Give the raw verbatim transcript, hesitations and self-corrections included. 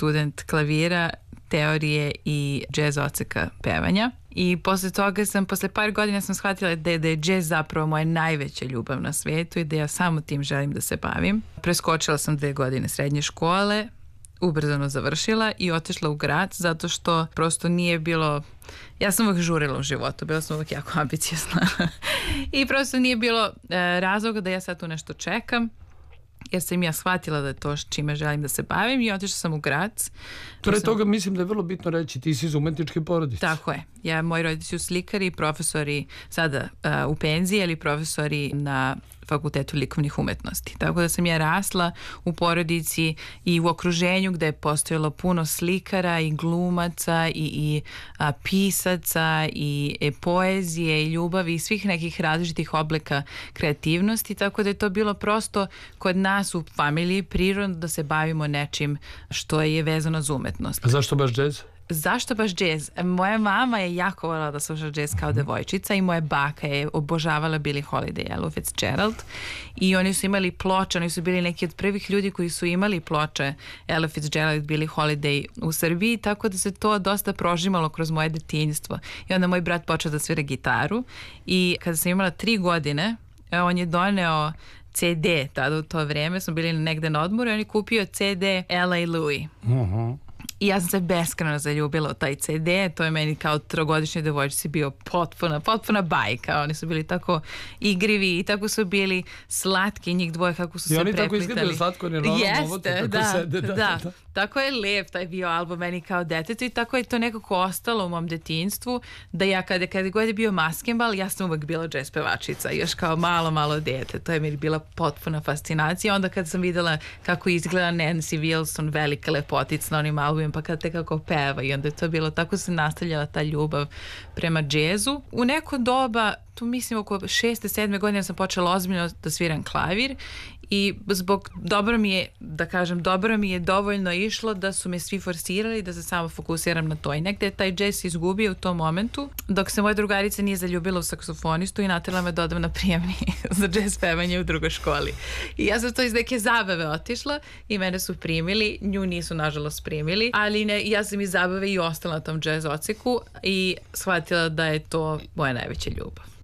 student klavira, teorije i džez odseka pevanja. I posle toga sam, posle par godina sam shvatila da je, da je džez zapravo moja najveća ljubav na svetu i da ja samo tim želim da se bavim. Preskočila sam dve godine srednje škole, ubrzano završila i otišla u grad zato što prosto nije bilo, ja sam uvijek žurila u životu, bila sam uvijek jako ambiciozna i prosto nije bilo e, razloga da ja sad tu nešto čekam, jer sam ja shvatila da je to čime želim da se bavim i otišla sam u Grac. Pre sam... toga mislim da je vrlo bitno reći, ti si iz umetničke porodice. Tako je. Ja, moji roditelji su slikari, profesori sada uh, u penziji, ali profesori na Fakultetu likovnih umetnosti. Tako da sam ja rasla u porodici i u okruženju gde je postojalo puno slikara i glumaca i, i a, pisaca i e, poezije i ljubavi i svih nekih različitih oblika kreativnosti, tako da je to bilo prosto kod nas u familiji prirodno da se bavimo nečim što je vezano za umetnost. A zašto baš džez? Zašto baš džez? Moja mama je jako voljela da sluša džez kao devojčica i moja baka je obožavala Billie Holiday, Ella Fitzgerald, i oni su imali ploče, oni su bili neki od prvih ljudi koji su imali ploče Ella Fitzgerald, Billie Holiday u Srbiji, tako da se to dosta prožimalo kroz moje detinjstvo. I onda moj brat počeo da svira gitaru i kada sam imala tri godine, on je doneo ce de, tada u to vreme smo bili negde na odmoru i on je kupio ce de Ella i Louis. Uh-huh. I ja sam se beskreno zaljubila u taj ce de, to je meni kao trogodišnjoj devojčici bio potpuna, potpuna bajka. Oni su bili tako igrivi i tako su bili slatki, njih dvoje kako su I se oni preplitali. tako izgledaju slatko, jer ono movotu kako da, sede. Da, da, da, da. Tako je lep taj bio album meni kao detetu i tako je to nekako ostalo u mom detinjstvu, da ja kada, kada god je bio maskenbal, ja sam uvek bila džez pevačica, još kao malo, malo dete. To je mi bila potpuna fascinacija. Onda kad sam videla kako izgleda Nancy Wilson, velika lepotica na onim albumima, pa kada te kako peva i onda je to bilo, tako se nastavljala ta ljubav prema džezu. U neko doba, tu mislim oko šeste, sedme godine sam počela ozbiljno da sviram klavir i zbog dobro mi je, da kažem, dobro mi je dovoljno išlo da su me svi forsirali da se samo fokusiram na to i negde je taj džez izgubio u tom momentu, dok se moja drugarica nije zaljubila u saksofonistu i naterala me da odam na prijemni za džez pevanje u drugoj školi. I ja sam to iz neke zabave otišla i mene su primili, nju nisu nažalost primili, ali ne, ja sam iz zabave i ostala na tom džez odseku i shvatila da je to moja najveća ljubav.